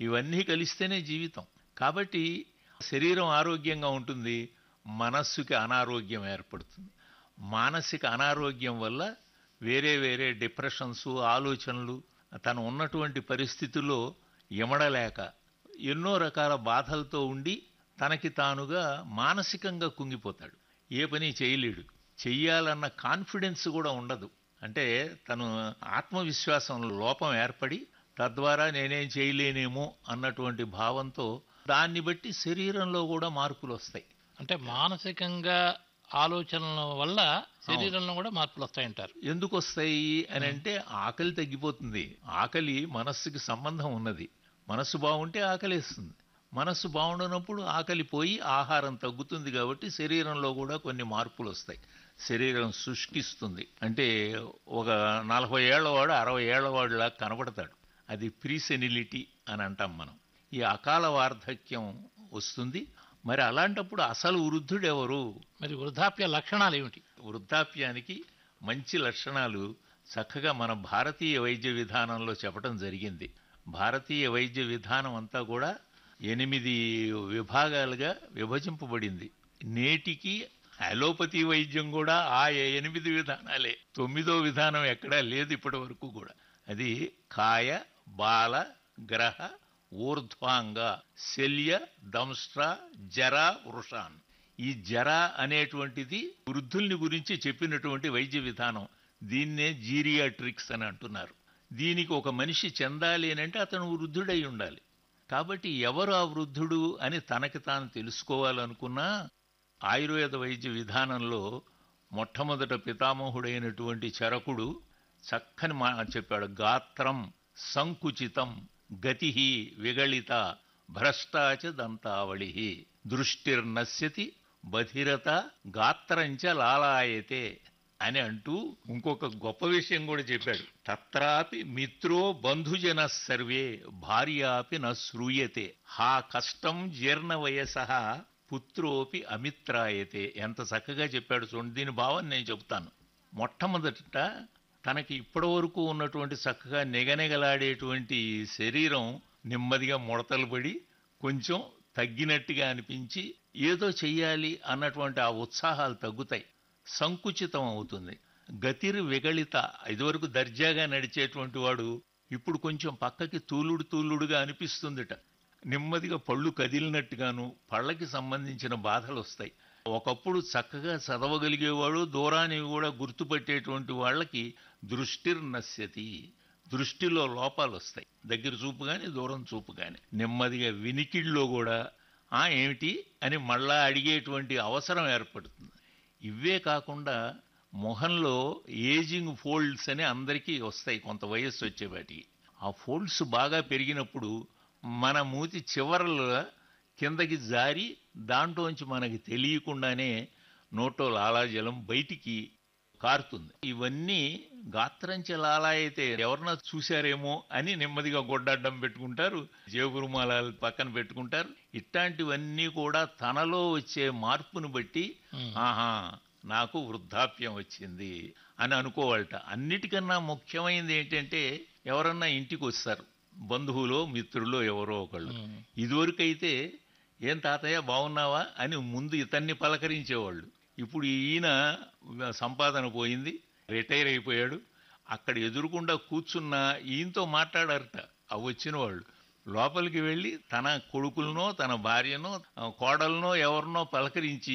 ఇవన్నీ కలిస్తేనే జీవితం. కాబట్టి శరీరం ఆరోగ్యంగా ఉంటుంది, మనస్సుకి అనారోగ్యం ఏర్పడుతుంది. మానసిక అనారోగ్యం వల్ల వేరే వేరే డిప్రెషన్స్, ఆలోచనలు, తను ఉన్నటువంటి పరిస్థితుల్లో ఇమడలేక ఎన్నో రకాల బాధలతో ఉండి తనకి తానుగా మానసికంగా కుంగిపోతాడు. ఏ పని చేయలేడు. చెయ్యాలన్న కాన్ఫిడెన్స్ కూడా ఉండదు. అంటే తను ఆత్మవిశ్వాసం లోపం ఏర్పడి తద్వారా నేనేం చేయలేనేమో అన్నటువంటి భావంతో దాన్ని బట్టి శరీరంలో కూడా మార్పులు వస్తాయి. అంటే మానసికంగా ఆలోచనల వల్ల శరీరంలో కూడా మార్పులు వస్తాయంటారు. ఎందుకు వస్తాయి అని అంటే ఆకలి తగ్గిపోతుంది. ఆకలి మనస్సుకి సంబంధం ఉన్నది. మనస్సు బాగుంటే ఆకలిస్తుంది. మనస్సు బాగుండనప్పుడు ఆకలి పోయి ఆహారం తగ్గుతుంది. కాబట్టి శరీరంలో కూడా కొన్ని మార్పులు వస్తాయి. శరీరం శుష్కిస్తుంది. అంటే ఒక 40 ఏళ్లవాడు 60 ఏళ్లవాడులా కనబడతాడు. అది ప్రీసెనిలిటీ అని అంటాం మనం. ఈ అకాల వార్ధక్యం వస్తుంది. మరి అలాంటప్పుడు అసలు వృద్ధుడెవరు? మరి వృద్ధాప్య లక్షణాలు ఏమిటి? వృద్ధాప్యానికి మంచి లక్షణాలు చక్కగా మన భారతీయ వైద్య విధానంలో చెప్పడం జరిగింది. భారతీయ వైద్య విధానం అంతా కూడా 8 విభాగాలుగా విభజింపబడింది. నేటికి అలోపతి వైద్యం కూడా ఆ 8 విధానాలే. 9వ విధానం ఎక్కడా లేదు ఇప్పటి వరకు కూడా. అది కాయ, బాల, గ్రహ, ఊర్ధ్వాంగ, శల్య, దంష్ట్ర, జర, వృషాన్. ఈ జర అనేటువంటిది వృద్ధుల్ని గురించి చెప్పినటువంటి వైద్య విధానం. దీన్నే జీరియాట్రిక్స్ అని అంటున్నారు. దీనికి ఒక మనిషి చెందాలి అని అంటే అతను వృద్ధుడై ఉండాలి. కాబట్టి ఎవరు ఆ వృద్ధుడు అని తనకి తాను తెలుసుకోవాలనుకున్నా ఆయుర్వేద వైద్య విధానంలో మొట్టమొదట పితామహుడైనటువంటి చరకుడు చక్కని చెప్పాడు. గాత్రం సంకుచితం, గతి విగళిత, భ్రష్టాచ దంతావళి, దృష్టిర్నశ్యతి, బధిరత, గాత్రంచ లాలాయతే అని అంటూ ఇంకొక గొప్ప విషయం కూడా చెప్పాడు. తత్రాపి మిత్రో బంధుజన సర్వే భార్యాపి న శ్రూయతే, హా కష్టం జీర్ణ వయసః పుత్రోపి అమిత్రాయతే. ఎంత చక్కగా చెప్పాడు చూడండి. దీని భావం నేను చెబుతాను. మొట్టమొదట తనకి ఇప్పటి వరకు ఉన్నటువంటి చక్కగా నిగనిగలాడేటువంటి శరీరం నెమ్మదిగా ముడతలు పడి కొంచెం తగ్గినట్టుగా అనిపించి ఏదో చెయ్యాలి అన్నటువంటి ఆ ఉత్సాహాలు తగ్గుతాయి. సంకుచితం అవుతుంది. గతిర్ విగళిత, ఇదివరకు దర్జాగా నడిచేటువంటి వాడు ఇప్పుడు కొంచెం పక్కకి తూలుడుగా అనిపిస్తుందిట. నెమ్మదిగా పళ్ళు కదిలినట్టుగాను పళ్ళకి సంబంధించిన బాధలు వస్తాయి. ఒకప్పుడు చక్కగా చదవగలిగేవాడు దూరాన్ని కూడా గుర్తుపట్టేటువంటి వాళ్ళకి దృష్టిర్నశ్యతి, దృష్టిలో లోపాలు వస్తాయి. దగ్గర చూపు కానీ దూరం చూపు కానీ. నెమ్మదిగా వినికిడిలో కూడా ఏమిటి అని మళ్ళా అడిగేటువంటి అవసరం ఏర్పడుతుంది. ఇవే కాకుండా మొహంలో ఏజింగ్ ఫోల్డ్స్ అని అందరికీ వస్తాయి కొంత వయస్సు వచ్చేవాటికి. ఆ ఫోల్డ్స్ బాగా పెరిగినప్పుడు మన మూతి చివరలో కిందకి జారి దాంట్లోంచి మనకి తెలియకుండానే నోట్లో లాలాజలం బయటికి కారుతుంది. ఇవన్నీ గాత్రంచ లాలాయితే ఎవరన్నా చూశారేమో అని నెమ్మదిగా గొడ్డడ్డం పెట్టుకుంటారు, జేబు రుమాలాలు పక్కన పెట్టుకుంటారు. ఇట్లాంటివన్నీ కూడా తనలో వచ్చే మార్పును బట్టి ఆహా నాకు వృద్ధాప్యం వచ్చింది అని అనుకోవాలట. అన్నిటికన్నా ముఖ్యమైనది ఏంటంటే ఎవరన్నా ఇంటికి వస్తారు, బంధువులో మిత్రులో ఎవరో ఒకళ్ళు. ఇదివరకైతే ఏం తాతయ్య బాగున్నావా అని ముందు ఇతన్ని పలకరించేవాళ్ళు. ఇప్పుడు ఈయన సంపాదన పోయింది, రిటైర్ అయిపోయాడు. అక్కడ ఎదురుకుండా కూర్చున్న ఈయనతో మాట్లాడారట ఆ వచ్చిన వాళ్ళు. లోపలికి వెళ్ళి తన కొడుకులనో తన భార్యనో కోడలనో ఎవరినో పలకరించి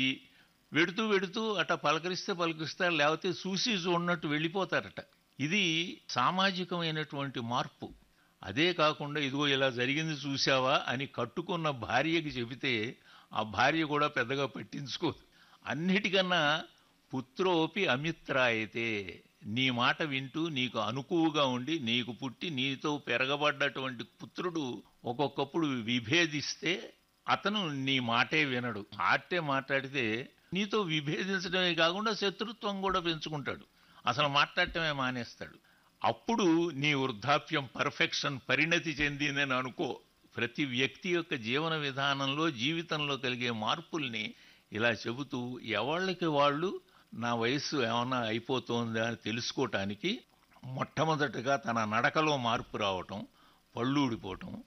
వెడుతూ అట పలకరిస్తారు, లేకపోతే చూసి చూడనట్టు వెళ్ళిపోతారట. ఇది సామాజికమైనటువంటి మార్పు. అదే కాకుండా ఇదిగో ఇలా జరిగింది చూసావా అని కట్టుకున్న భార్యకి చెబితే ఆ భార్య కూడా పెద్దగా పట్టించుకోదు. అన్నిటికన్నా పుత్రోపి అమిత్రాయతే, నీ మాట వింటూ నీకు అనుకువగా ఉండి నీకు పుట్టి నీతో పెరగబడ్డటువంటి పుత్రుడు ఒక్కొక్కప్పుడు విభేదిస్తే అతను నీ మాటే వినడు. ఆటే మాట్లాడితే నీతో విభేదించడమే కాకుండా శత్రుత్వం కూడా పెంచుకుంటాడు, అసలు మాట్లాడటమే మానేస్తాడు. అప్పుడు నీ వృద్ధాప్యం పర్ఫెక్షన్ పరిణతి చెందిందని అనుకో. ప్రతి వ్యక్తి యొక్క జీవన విధానంలో జీవితంలో కలిగే మార్పుల్ని ఇలా చెబుతూ ఎవళ్ళకి వాళ్ళు నా వయస్సు ఏమన్నా అయిపోతుందా అని తెలుసుకోవటానికి మొట్టమొదటిగా తన నడకలో మార్పు రావటం, పళ్ళు ఊడిపోవటం,